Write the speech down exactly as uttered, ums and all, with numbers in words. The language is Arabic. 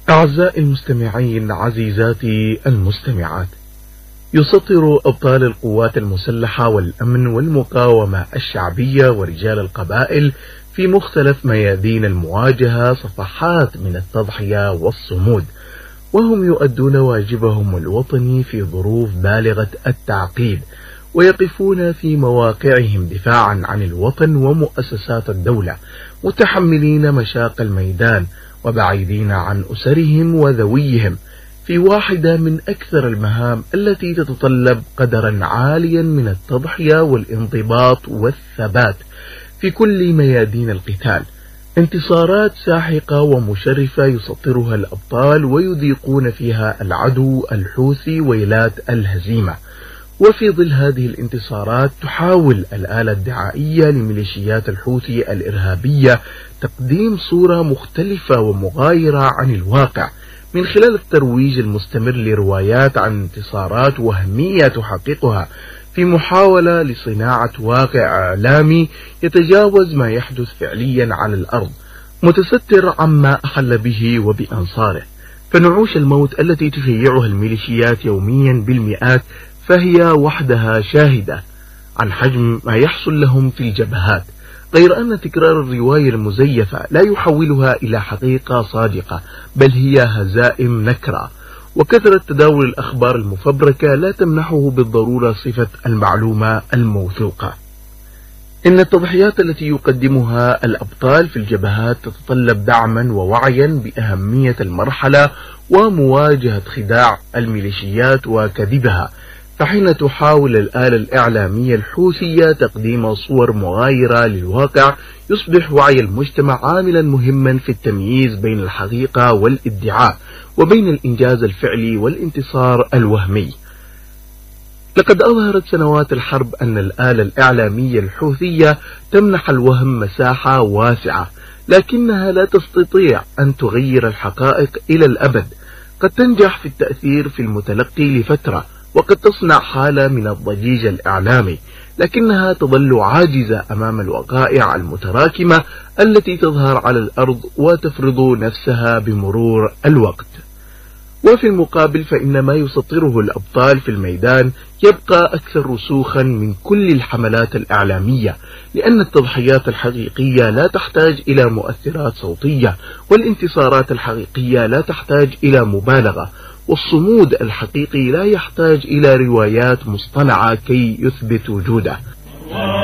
أعزائي المستمعين، عزيزاتي المستمعات، يسطر أبطال القوات المسلحة والأمن والمقاومة الشعبية ورجال القبائل في مختلف ميادين المواجهة صفحات من التضحية والصمود، وهم يؤدون واجبهم الوطني في ظروف بالغة التعقيد، ويقفون في مواقعهم دفاعا عن الوطن ومؤسسات الدولة، متحملين مشاق الميدان وبعيدين عن أسرهم وذويهم في واحدة من أكثر المهام التي تتطلب قدرا عاليا من التضحية والانضباط والثبات في كل ميادين القتال. انتصارات ساحقة ومشرفة يسطرها الأبطال ويذيقون فيها العدو الحوثي ويلات الهزيمة. وفي ظل هذه الانتصارات تحاول الآلة الدعائية لميليشيات الحوثي الإرهابية تقديم صورة مختلفة ومغايرة عن الواقع من خلال الترويج المستمر لروايات عن انتصارات وهمية تحققها، في محاولة لصناعة واقع إعلامي يتجاوز ما يحدث فعليا على الأرض، متستر عما أحل به وبأنصاره. فنعوش الموت التي تشيعها الميليشيات يوميا بالمئات فهي وحدها شاهدة عن حجم ما يحصل لهم في الجبهات، غير أن تكرار الرواية المزيفة لا يحولها إلى حقيقة صادقة، بل هي هزائم نكرة. وكثرة تداول الأخبار المفبركة لا تمنحه بالضرورة صفة المعلومة الموثوقة. إن التضحيات التي يقدمها الأبطال في الجبهات تتطلب دعما ووعيا بأهمية المرحلة ومواجهة خداع الميليشيات وكذبها. فحين تحاول الآلة الإعلامية الحوثية تقديم صور مغايرة للواقع، يصبح وعي المجتمع عاملا مهما في التمييز بين الحقيقة والادعاء، وبين الإنجاز الفعلي والانتصار الوهمي. لقد أظهرت سنوات الحرب أن الآلة الإعلامية الحوثية تمنح الوهم مساحة واسعة، لكنها لا تستطيع أن تغير الحقائق إلى الأبد. قد تنجح في التأثير في المتلقي لفترة، وقد تصنع حالة من الضجيج الإعلامي، لكنها تظل عاجزة أمام الوقائع المتراكمة التي تظهر على الأرض وتفرض نفسها بمرور الوقت. وفي المقابل فإن ما يسطره الأبطال في الميدان يبقى أكثر رسوخا من كل الحملات الإعلامية، لأن التضحيات الحقيقية لا تحتاج إلى مؤثرات صوتية، والانتصارات الحقيقية لا تحتاج إلى مبالغة، والصمود الحقيقي لا يحتاج إلى روايات مصطنعة كي يثبت وجوده.